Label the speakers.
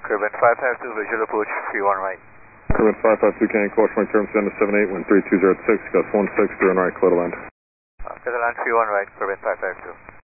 Speaker 1: Curvin 552, visual approach, 31 right.
Speaker 2: Curvin 552, can you caution my terms down to 78, wind 3206, gust 16, through and right, clear to land.
Speaker 1: Clear to land, 31 right, Curvin 552.